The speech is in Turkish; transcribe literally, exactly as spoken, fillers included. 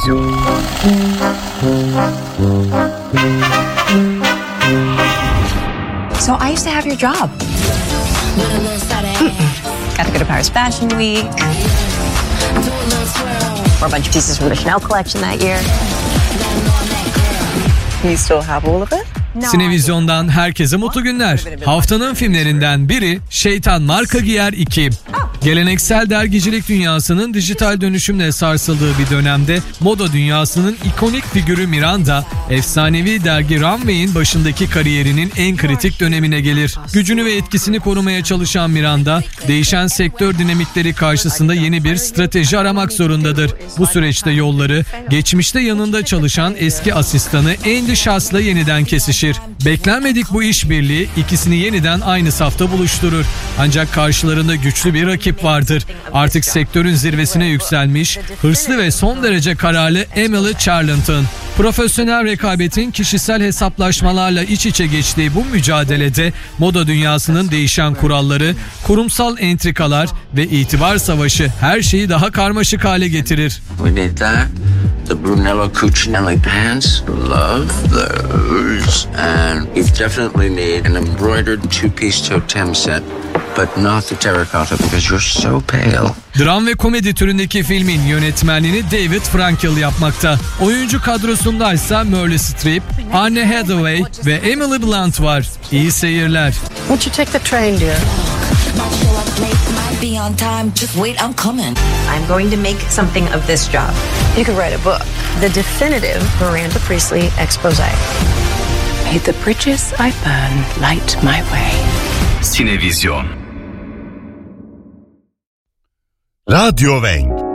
So I used to have your job. Got to go to Paris Fashion Week. Wore a bunch of pieces from the Chanel collection that year. You still have all of it? Sinevizyon'dan herkese mutlu günler. Haftanın filmlerinden biri Şeytan Marka Giyer iki. Geleneksel dergicilik dünyasının dijital dönüşümle sarsıldığı bir dönemde moda dünyasının ikonik figürü Miranda, efsanevi dergi Runway'in başındaki kariyerinin en kritik dönemine gelir. Gücünü ve etkisini korumaya çalışan Miranda, değişen sektör dinamikleri karşısında yeni bir strateji aramak zorundadır. Bu süreçte yolları, geçmişte yanında çalışan eski asistanı Andy Schatz'la yeniden kesişir. Beklenmedik bu işbirliği ikisini yeniden aynı safta buluşturur. Ancak karşılarında güçlü bir rakip vardır. Artık sektörün zirvesine yükselmiş, hırslı ve son derece kararlı Emily Charlton. Profesyonel rekabetin kişisel hesaplaşmalarla iç içe geçtiği bu mücadelede moda dünyasının değişen kuralları, kurumsal entrikalar ve itibar savaşı her şeyi daha karmaşık hale getirir. We need that. The Brunello Cucinelli pants, love those. And you definitely need an embroidered two-piece totem set, but not the terracotta because you're so pale. Dram ve komedi türündeki filmin yönetmenliğini David Frankel yapmakta. Oyuncu kadrosundaysa Meryl Streep, Anne Hathaway ve Emily Blunt var. İyi seyirler. Won't you take the train, dear? Be on time. Just wait, I'm coming. I'm going to make something of this job. You could write a book. The definitive Miranda Priestly expose. May the bridges I burn light my way. Sinevizyon. Radyo Wenk.